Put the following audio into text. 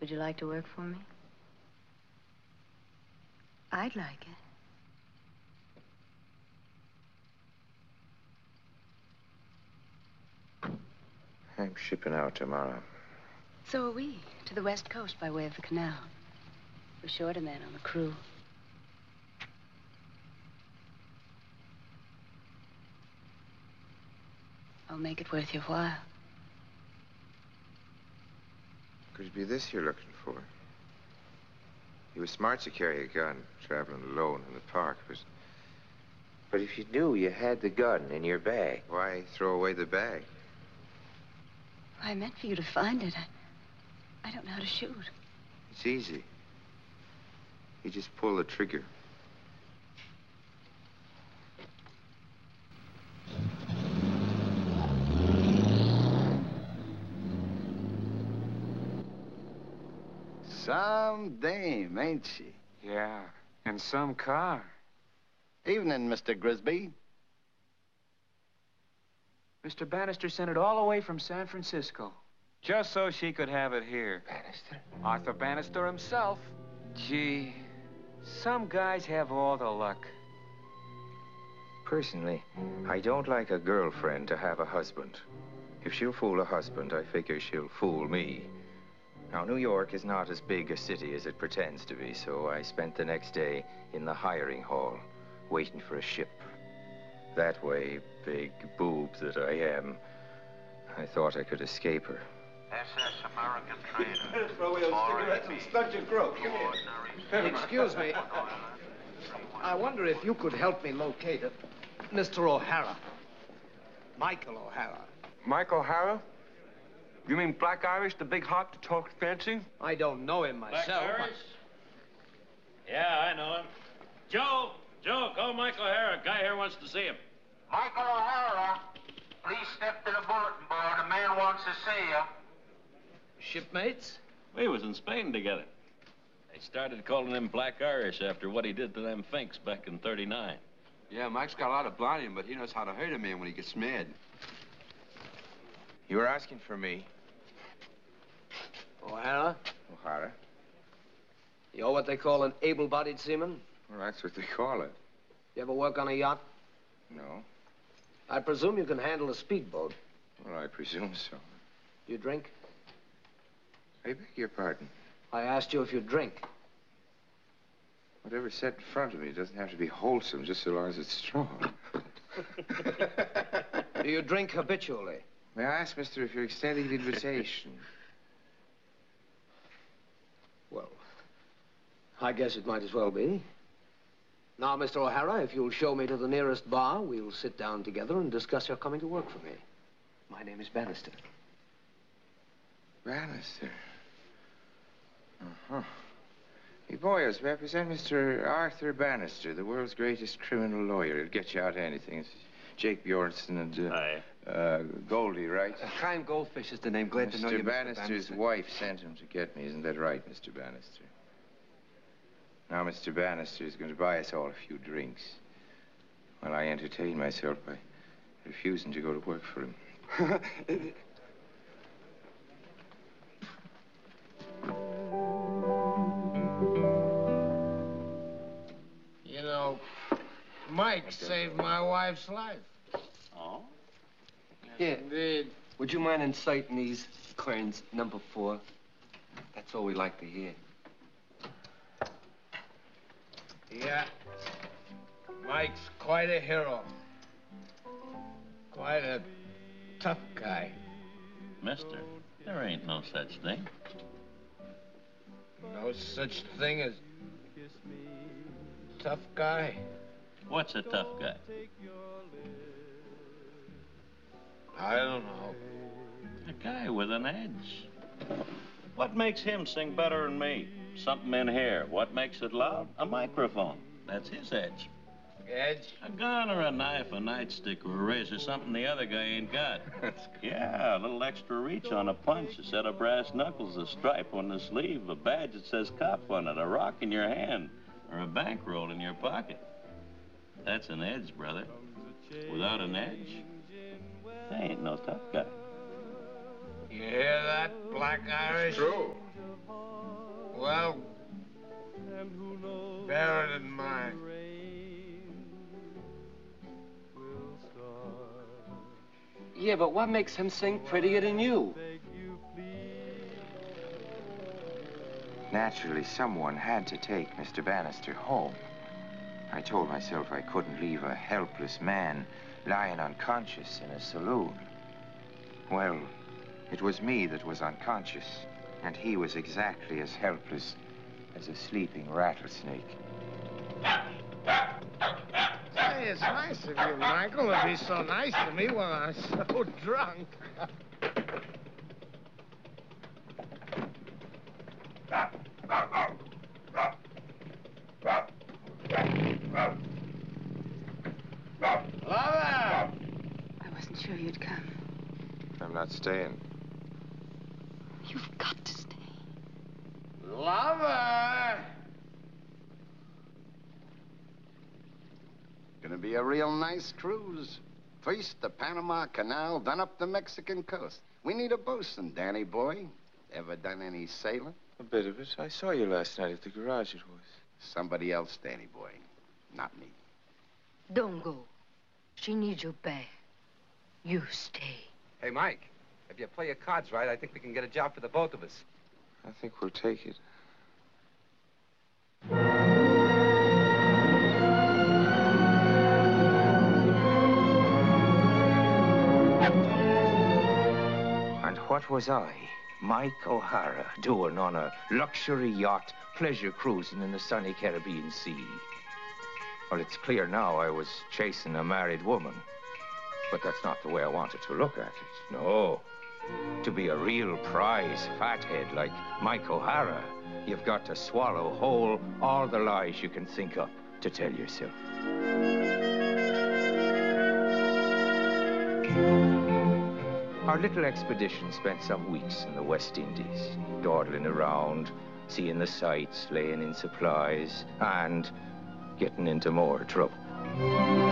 Would you like to work for me? I'd like it. I'm shipping out tomorrow. So are we, to the West Coast by way of the canal. We're short a man on the crew. I'll make it worth your while. Could it be this you're looking for? You were smart to carry a gun, traveling alone in the park, but if you knew you had the gun in your bag, why throw away the bag? I meant for you to find it. I don't know how to shoot. It's easy. You just pull the trigger. Some dame, ain't she? Yeah, and some car. Evening, Mr. Grisby. Mr. Bannister sent it all the way from San Francisco. Just so she could have it here. Bannister? Arthur Bannister himself. Gee, some guys have all the luck. Personally, I don't like a girlfriend to have a husband. If she'll fool a husband, I figure she'll fool me. Now, New York is not as big a city as it pretends to be, so I spent the next day in the hiring hall, waiting for a ship. That way, big boob that I am, I thought I could escape her. SS American trainer. Throw away those cigarettes and stud your growth. Come here. Excuse me. I wonder if you could help me locate it. Mr. O'Hara. Michael O'Hara. Mike O'Hara? You mean Black Irish, the big hot that talks fancy? I don't know him myself. Black Irish? Yeah, I know him. Joe, call Mike O'Hara. Guy here wants to see him. Michael O'Hara, please step to the bulletin board. A man wants to see you. Shipmates? We was in Spain together. They started calling him Black Irish after what he did to them Finks back in '39. Yeah, Mike's got a lot of blood in him, but he knows how to hurt a man when he gets mad. You were asking for me. O'Hara? O'Hara? You're what they call an able-bodied seaman? Well, that's what they call it. You ever work on a yacht? No. I presume you can handle a speedboat. Well, I presume so. Do you drink? I beg your pardon. I asked you if you drink. Whatever's set in front of me doesn't have to be wholesome, just so long as it's strong. Do you drink habitually? May I ask, mister, if you're extending the invitation? Well, I guess it might as well be. Now, Mr. O'Hara, if you'll show me to the nearest bar, we'll sit down together and discuss your coming to work for me. My name is Bannister. Bannister? Uh-huh. Hey, boys, represent Mr. Arthur Bannister, the world's greatest criminal lawyer. He'll get you out anything. It's Jake Bjornsson and, Hi. Goldie, right? Chaim Goldfish is the name. Glad to know you, Mr. Bannister's wife sent him to get me. Isn't that right, Mr. Bannister? Now, Mr. Bannister is going to buy us all a few drinks while I entertain myself by refusing to go to work for him. You know, Mike saved my wife's life. Oh? Yeah. Indeed. Would you mind inciting these Clarence number 4? That's all we like to hear. Yeah. Mike's quite a hero. Quite a tough guy. Mister, there ain't no such thing. No such thing as tough guy. What's a tough guy? I don't know. A guy with an edge. What makes him sing better than me? Something in here. What makes it loud? A microphone. That's his edge. Edge? A gun or a knife, a nightstick or a razor, something the other guy ain't got. Yeah, a little extra reach on a punch, a set of brass knuckles, a stripe on the sleeve, a badge that says cop on it, a rock in your hand, or a bankroll in your pocket. That's an edge, brother. Without an edge, there ain't no tough guy. You hear that, Black Irish? True. Well, bear it in mind. Yeah, but what makes him sing prettier than you? Naturally, someone had to take Mr. Bannister home. I told myself I couldn't leave a helpless man lying unconscious in a saloon. Well, it was me that was unconscious, and he was exactly as helpless as a sleeping rattlesnake. Hey, it's nice of you, Michael, to be so nice to me when I'm so drunk. Lover! I wasn't sure you'd come. I'm not staying. You've got to stay. Lover! Gonna be a real nice cruise. First the Panama Canal, then up the Mexican coast. We need a bosun, Danny boy. Ever done any sailing? A bit of it. I saw you last night at the garage, it was. Somebody else, Danny boy. Not me. Don't go. She needs you back. You stay. Hey, Mike, if you play your cards right, I think we can get a job for the both of us. I think we'll take it. And what was I, Mike O'Hara, doing on a luxury yacht, pleasure cruising in the sunny Caribbean Sea? Well, it's clear now I was chasing a married woman. But that's not the way I wanted to look at it. No. To be a real prize fathead like Mike O'Hara, you've got to swallow whole all the lies you can think up to tell yourself. Our little expedition spent some weeks in the West Indies, dawdling around, seeing the sights, laying in supplies, and getting into more trouble.